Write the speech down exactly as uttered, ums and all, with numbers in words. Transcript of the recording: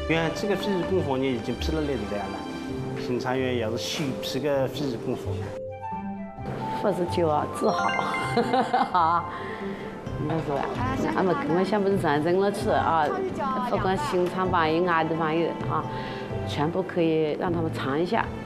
原来这个废纸工坊呢已经批了那这样了，平常原要是修批个废纸工坊。 不是就要自豪，啊，应该说呀，俺们根本想不是这样整了去啊，不管新厂朋友、外地朋友啊，全部可以让他们尝一下。